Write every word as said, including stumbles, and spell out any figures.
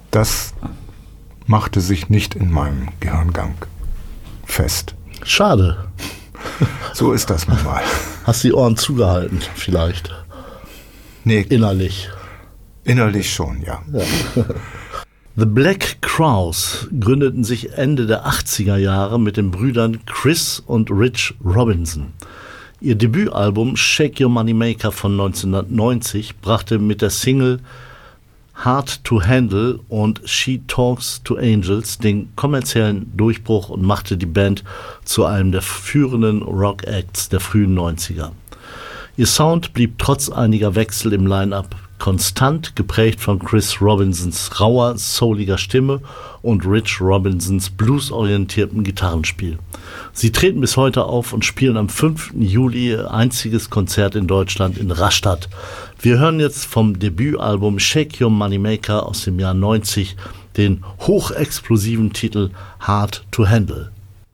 das machte sich nicht in meinem Gehirngang fest. Schade. So ist das nun mal. Hast die Ohren zugehalten, vielleicht? Nee. Innerlich. Innerlich schon, ja. ja. The Black Crowes gründeten sich Ende der achtziger Jahre mit den Brüdern Chris und Rich Robinson. Ihr Debütalbum Shake Your Money Maker von neunzehnhundertneunzig brachte mit der Single Hard to Handle und She Talks to Angels den kommerziellen Durchbruch und machte die Band zu einem der führenden Rock-Acts der frühen neunziger. Ihr Sound blieb trotz einiger Wechsel im Line-Up konstant, geprägt von Chris Robinsons rauer, souliger Stimme und Rich Robinsons bluesorientiertem Gitarrenspiel. Sie treten bis heute auf und spielen am fünften Juli ihr einziges Konzert in Deutschland in Rastatt. Wir hören jetzt vom Debütalbum Shake Your Money Maker aus dem Jahr neunzig den hochexplosiven Titel Hard to Handle.